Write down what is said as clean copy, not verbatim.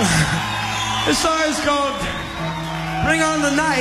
This song is called Bring On the Night.